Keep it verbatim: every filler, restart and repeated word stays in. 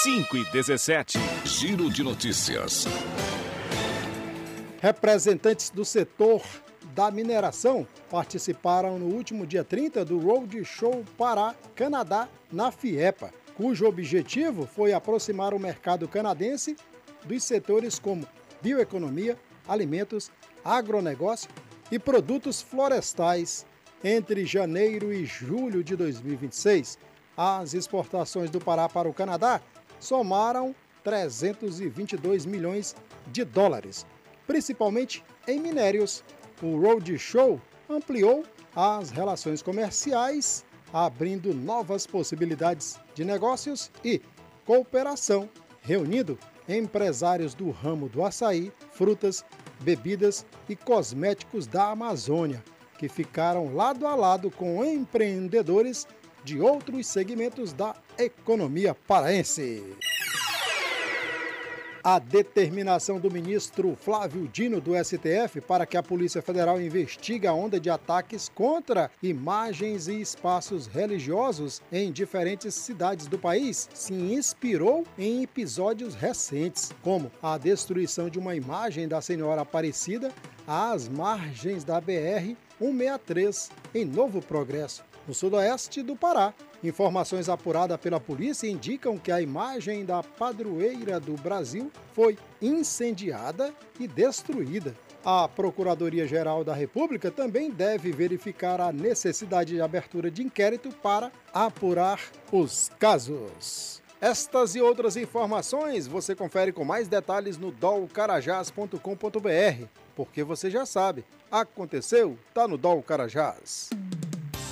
cinco e dezessete. Giro de notícias. Representantes do setor da mineração participaram no último dia trinta do Road Show Pará, Canadá, na FIEPA, cujo objetivo foi aproximar o mercado canadense dos setores como bioeconomia, alimentos, agronegócio e produtos florestais. Entre janeiro e julho de dois mil e vinte e seis, as exportações do Pará para o Canadá somaram trezentos e vinte e dois milhões de dólares, principalmente em minérios. O Roadshow ampliou as relações comerciais, abrindo novas possibilidades de negócios e cooperação, reunindo empresários do ramo do açaí, frutas, bebidas e cosméticos da Amazônia, que ficaram lado a lado com empreendedores de outros segmentos da economia paraense. A determinação do ministro Flávio Dino do S T F para que a Polícia Federal investigue a onda de ataques contra imagens e espaços religiosos em diferentes cidades do país se inspirou em episódios recentes, como a destruição de uma imagem da Senhora Aparecida às margens da B R cento e sessenta e três em Novo Progresso, no sudoeste do Pará. Informações apuradas pela polícia indicam que a imagem da padroeira do Brasil foi incendiada e destruída. A Procuradoria-Geral da República também deve verificar a necessidade de abertura de inquérito para apurar os casos. Estas e outras informações você confere com mais detalhes no dol carajás ponto com ponto br, porque você já sabe, aconteceu, tá no Dol Carajás.